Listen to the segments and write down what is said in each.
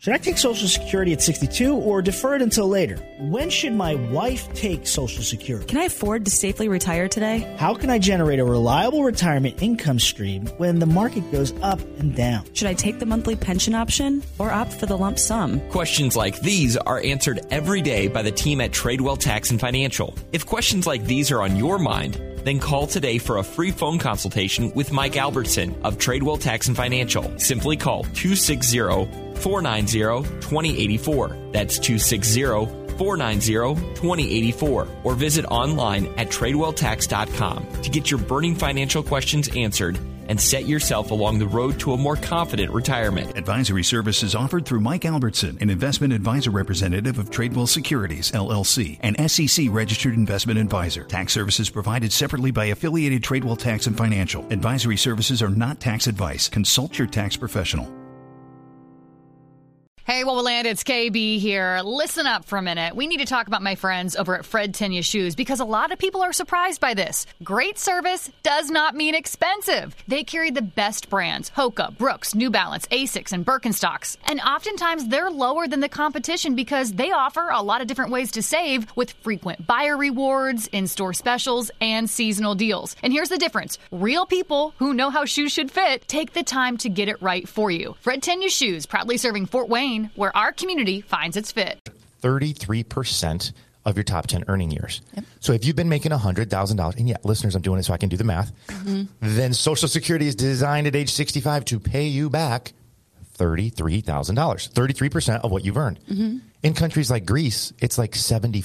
Should I take Social Security at 62 or defer it until later? When should my wife take Social Security? Can I afford to safely retire today? How can I generate a reliable retirement income stream when the market goes up and down? Should I take the monthly pension option or opt for the lump sum? Questions like these are answered every day by the team at Tradewell Tax and Financial. If questions like these are on your mind, then call today for a free phone consultation with Mike Albertson of Tradewell Tax and Financial. Simply call 260-490-2084. That's 260-490-2084. Or visit online at TradewellTax.com to get your burning financial questions answered and set yourself along the road to a more confident retirement. Advisory services offered through Mike Albertson, an investment advisor representative of Tradewell Securities, LLC, an SEC-registered investment advisor. Tax services provided separately by affiliated Tradewell Tax and Financial. Advisory services are not tax advice. Consult your tax professional. Hey, Wowoland, it's KB here. Listen up for a minute. We need to talk about my friends over at Fred Tenya Shoes because a lot of people are surprised by this. Great service does not mean expensive. They carry the best brands, Hoka, Brooks, New Balance, Asics, and Birkenstocks. And oftentimes they're lower than the competition because they offer a lot of different ways to save with frequent buyer rewards, in-store specials, and seasonal deals. And here's the difference. Real people who know how shoes should fit take the time to get it right for you. Fred Tenya Shoes, proudly serving Fort Wayne, where our community finds its fit. 33% of your top 10 earning years. Yep. So if you've been making $100,000, and yeah, listeners, I'm doing it so I can do the math, then Social Security is designed at age 65 to pay you back $33,000, 33% of what you've earned. In countries like Greece, it's like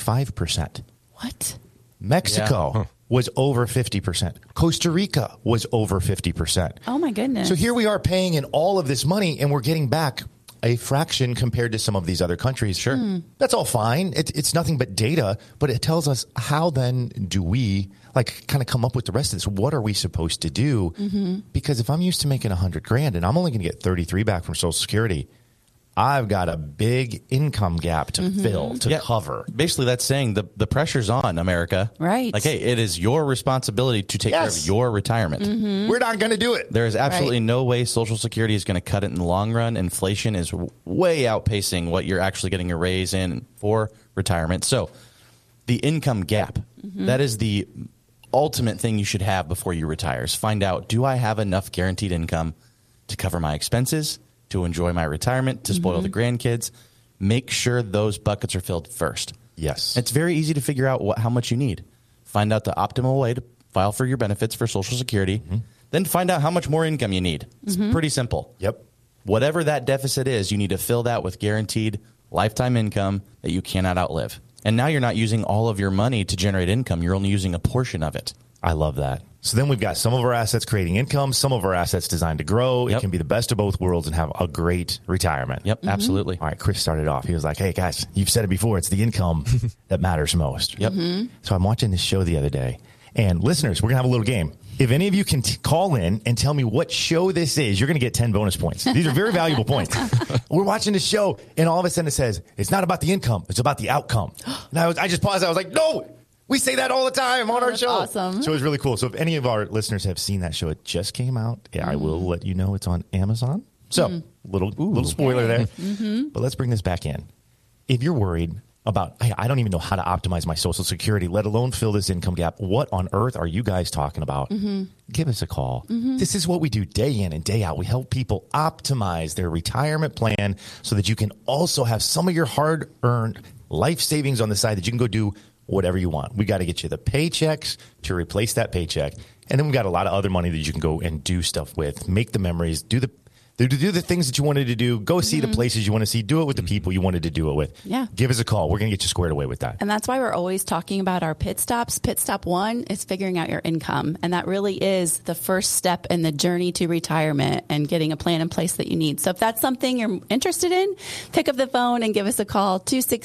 75%. What? Mexico was over 50%. Costa Rica was over 50%. Oh, my goodness. So here we are paying in all of this money, and we're getting back a fraction compared to some of these other countries. Sure. That's all fine. It's nothing but data, but it tells us how then do we kind of come up with the rest of this? What are we supposed to do? Because if I'm used to making $100,000 and I'm only going to get 33 back from Social Security, I've got a big income gap to fill, to cover. Basically, that's saying the pressure's on, America. Right. Like, hey, it is your responsibility to take care of your retirement. We're not going to do it. There is absolutely no way Social Security is going to cut it in the long run. Inflation is way outpacing what you're actually getting a raise in for retirement. So the income gap, that is the ultimate thing you should have before you retire. Is find out, do I have enough guaranteed income to cover my expenses, to enjoy my retirement, to spoil the grandkids? Make sure those buckets are filled first. Yes. It's very easy to figure out how much you need. Find out the optimal way to file for your benefits for Social Security. Then find out how much more income you need. It's pretty simple. Yep. Whatever that deficit is, you need to fill that with guaranteed lifetime income that you cannot outlive. And now you're not using all of your money to generate income. You're only using a portion of it. I love that. So then we've got some of our assets creating income, some of our assets designed to grow. It can be the best of both worlds and have a great retirement. Yep, absolutely. All right, Chris started off. He was like, hey, guys, you've said it before. It's the income that matters most. Yep. So I'm watching this show the other day. And listeners, we're going to have a little game. If any of you can call in and tell me what show this is, you're going to get 10 bonus points. These are very valuable points. We're watching this show, and all of a sudden it says, it's not about the income. It's about the outcome. And I just paused. I was like, no. We say that all the time on our show. Awesome. So it was really cool. So if any of our listeners have seen that show, it just came out. I will let you know it's on Amazon. So little spoiler there. But let's bring this back in. If you're worried about, hey, I don't even know how to optimize my Social Security, let alone fill this income gap, what on earth are you guys talking about? Give us a call. This is what we do day in and day out. We help people optimize their retirement plan so that you can also have some of your hard-earned life savings on the side that you can go do whatever you want. We got to get you the paychecks to replace that paycheck. And then we got a lot of other money that you can go and do stuff with, make the memories, do the things that you wanted to do, go see the places you want to see, do it with the people you wanted to do it with. Yeah. Give us a call. We're going to get you squared away with that. And that's why we're always talking about our pit stops. Pit stop 1 is figuring out your income. And that really is the first step in the journey to retirement and getting a plan in place that you need. So if that's something you're interested in, pick up the phone and give us a call,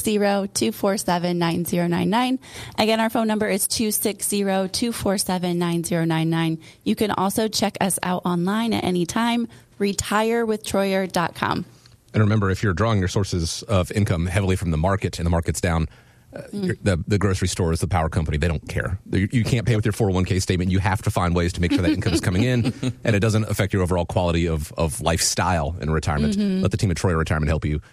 260-247-9099. Again, our phone number is 260-247-9099. You can also check us out online at any time, retirewithtroyer.com. And remember, if you're drawing your sources of income heavily from the market and the market's down, the grocery store is the power company. They don't care. You can't pay with your 401k statement. You have to find ways to make sure that income is coming in, and it doesn't affect your overall quality of lifestyle in retirement. Let the team at Troyer Retirement help you.